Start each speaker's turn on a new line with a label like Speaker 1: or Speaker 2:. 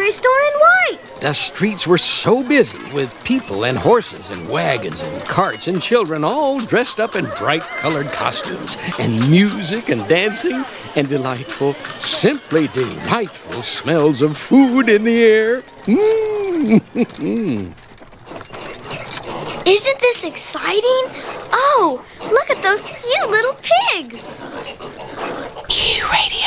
Speaker 1: dressed all in white.
Speaker 2: The streets were so busy with people and horses and wagons and carts and children all dressed up in bright-colored costumes and music and dancing and delightful, simply delightful smells of food in the air.
Speaker 1: Isn't this exciting? Oh, look at those cute little pigs.
Speaker 3: Q Radio.